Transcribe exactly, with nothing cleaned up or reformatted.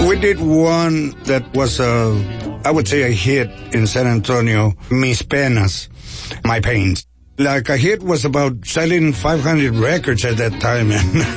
We did one that was a, I would say a hit in San Antonio, Mis Penas, My Pains. Like a hit was about selling five hundred records at that time.